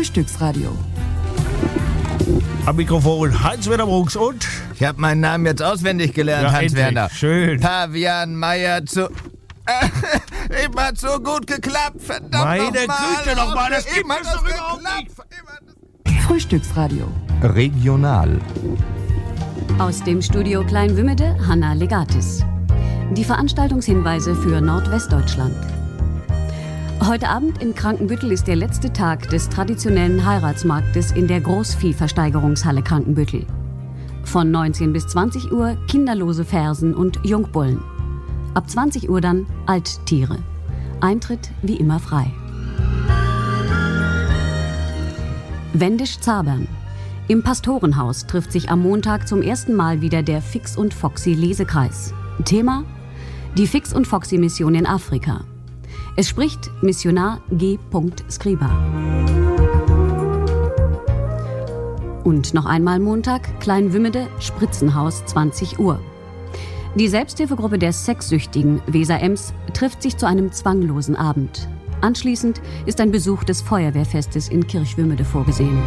Frühstücksradio. Am Mikrofon Heinz-Werner Brooks und... Ich habe meinen Namen jetzt auswendig gelernt, Ja, Hans-Werner. schön. Pavian Meier zu... Eben hat so gut geklappt, verdammt Meine nochmal. Güte nochmal, das Eben gibt hat es das doch überhaupt geklappt. Frühstücksradio. Regional. Aus dem Studio Kleinwümmede, Hanna Legatis. Die Veranstaltungshinweise für Nordwestdeutschland. Heute Abend in Krankenbüttel ist der letzte Tag des traditionellen Heiratsmarktes in der Großviehversteigerungshalle Krankenbüttel. Von 19 bis 20 Uhr kinderlose Fersen und Jungbullen. Ab 20 Uhr dann Alttiere. Eintritt wie immer frei. Wendisch-Zabern. Im Pastorenhaus trifft sich am Montag zum ersten Mal wieder der Fix und Foxy Lesekreis. Thema: die Fix und Foxy Mission in Afrika. Es spricht Missionar G. Skriba. Und noch einmal Montag, Kleinwümmede, Spritzenhaus, 20 Uhr. Die Selbsthilfegruppe der Sexsüchtigen Weser-Ems trifft sich zu einem zwanglosen Abend. Anschließend ist ein Besuch des Feuerwehrfestes in Kirchwümmede vorgesehen.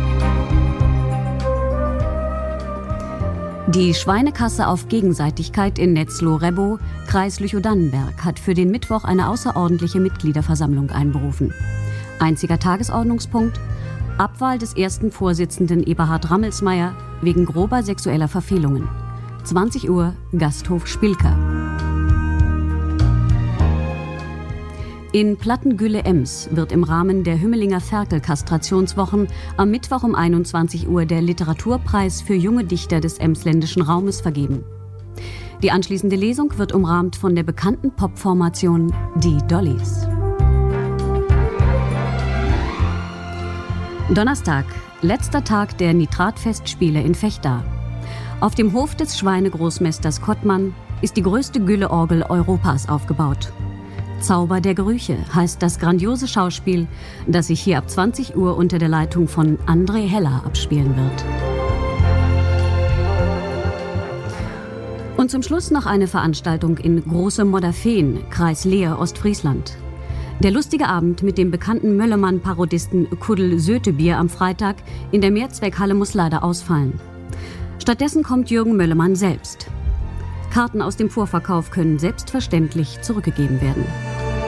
Die Schweinekasse auf Gegenseitigkeit in Netzloh-Rebbo, Kreis Lüchow-Dannenberg, hat für den Mittwoch eine außerordentliche Mitgliederversammlung einberufen. Einziger Tagesordnungspunkt: Abwahl des ersten Vorsitzenden Eberhard Rammelsmeier wegen grober sexueller Verfehlungen. 20 Uhr, Gasthof Spilker. In Plattengülle-Ems wird im Rahmen der Hümmelinger Ferkel-Kastrationswochen am Mittwoch um 21 Uhr der Literaturpreis für junge Dichter des emsländischen Raumes vergeben. Die anschließende Lesung wird umrahmt von der bekannten Popformation Die Dollys. Donnerstag, letzter Tag der Nitratfestspiele in Vechta. Auf dem Hof des Schweinegroßmesters Kottmann ist die größte Gülleorgel Europas aufgebaut. Zauber der Gerüche heißt das grandiose Schauspiel, das sich hier ab 20 Uhr unter der Leitung von André Heller abspielen wird. Und zum Schluss noch eine Veranstaltung in Große Modderfehn, Kreis Leer, Ostfriesland. Der lustige Abend mit dem bekannten Möllermann-Parodisten Kuddel Sötebier am Freitag in der Mehrzweckhalle muss leider ausfallen. Stattdessen kommt Jürgen Möllermann selbst. Karten aus dem Vorverkauf können selbstverständlich zurückgegeben werden.